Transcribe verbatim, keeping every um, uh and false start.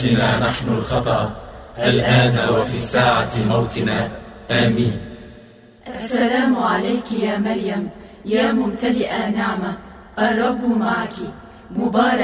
جنا نحن الخطأ الآن وفي ساعة موتنا، آمين. السلام عليك يا مريم، يا ممتلئة نعمة، الرب معك، مبارك